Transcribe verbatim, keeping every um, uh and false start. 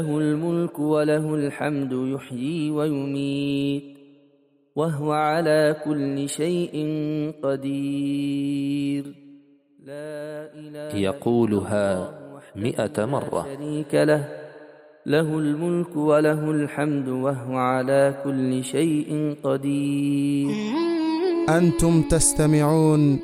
له الملك وله الحمد يحيي ويميت وهو على كل شيء قدير. لا إله يقولها مئة مرة. شريك له له الملك وله الحمد وهو على كل شيء قدير. أنتم تستمعون